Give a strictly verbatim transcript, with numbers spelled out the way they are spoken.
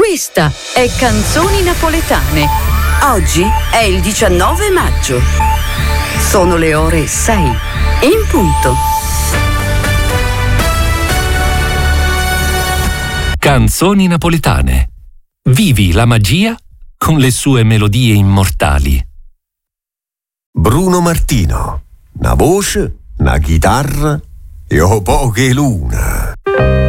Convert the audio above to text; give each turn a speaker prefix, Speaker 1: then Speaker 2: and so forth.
Speaker 1: Questa è Canzoni Napoletane. Oggi è il diciannove maggio. Sono le ore sei in punto.
Speaker 2: Canzoni Napoletane. Vivi la magia con le sue melodie immortali.
Speaker 3: Bruno Martino. Una voce, una chitarra e ho poche luna.